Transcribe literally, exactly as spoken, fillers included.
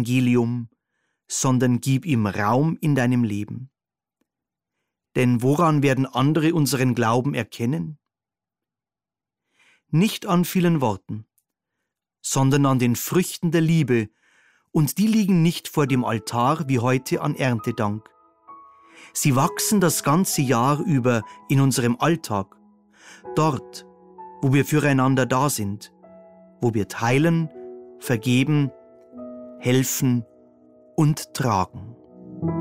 Evangelium, sondern gib ihm Raum in deinem Leben. Denn woran werden andere unseren Glauben erkennen? Nicht an vielen Worten, sondern an den Früchten der Liebe, und die liegen nicht vor dem Altar wie heute an Erntedank. Sie wachsen das ganze Jahr über in unserem Alltag, dort, wo wir füreinander da sind, wo wir teilen, vergeben, helfen und tragen.